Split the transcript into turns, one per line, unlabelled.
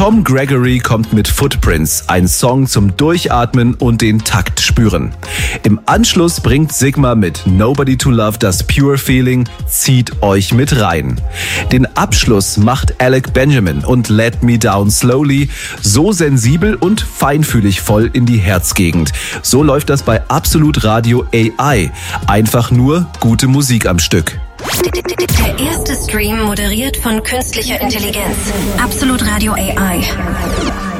Tom Gregory kommt mit Footprints, ein Song zum Durchatmen und den Takt spüren. Im Anschluss bringt Sigma mit Nobody to Love das Pure Feeling, zieht euch mit rein. Den Abschluss macht Alec Benjamin und Let Me Down Slowly so sensibel und feinfühlig voll in die Herzgegend. So läuft das bei Absolut Radio AI. Einfach nur gute Musik am Stück.
Der erste Stream moderiert von künstlicher Intelligenz. Absolut Radio AI.